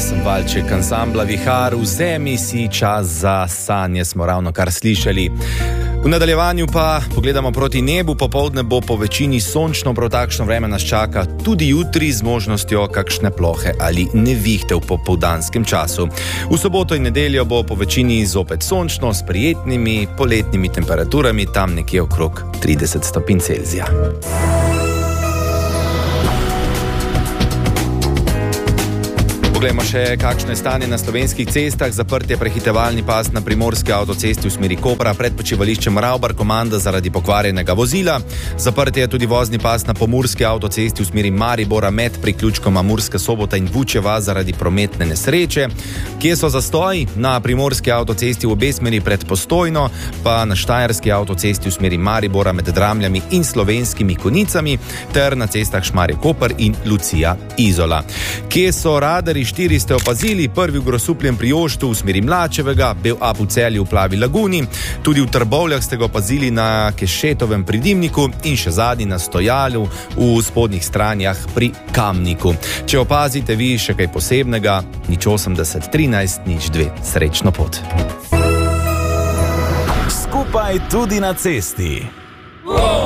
Sem valček ansambla Vihar, vzemi si čas za sanje, smo ravno kar slišali. V nadaljevanju pa pogledamo proti nebu, popoldne bo po večini sončno, prav takšno vreme nas čaka tudi jutri z možnostjo kakšne plohe ali nevihte v popoldanskem času. V soboto in nedeljo bo po večini zopet sončno s prijetnimi poletnimi temperaturami, tam nekje okrog 30 stopinj Celzija. Poglejmo še, kakšno je stanje na slovenskih cestah. Zaprt je prehitevalni pas na primorski avtocesti v smeri Kopra pred počivališčem Ravbar Komanda zaradi pokvarjenega vozila. Zaprt je tudi vozni pas na pomurski avtocesti v smeri Maribora med priključkoma Murska Sobota in Vučeva zaradi prometne nesreče. Kje so zastoji? Na primorski avtocesti v obe smeri pred Postojno, pa na štajerski avtocesti v smeri Maribora med Dramljami in Slovenskimi Konicami ter na cestah Šmarje-Koper in Lucija Izola. Kje so radarji? 4 ste opazili, prvi v Grosupljem pri Joštu v smeri Mlačevega, Bel Up v Celju v Plavi laguni, tudi v Trbovljah ste ga opazili na Kešetovem pri Dimniku in še zadnji na Stojalu v spodnjih stranjah pri Kamniku. Če opazite vi še kaj posebnega, 080 13 02, srečno pot. Skupaj tudi na cesti.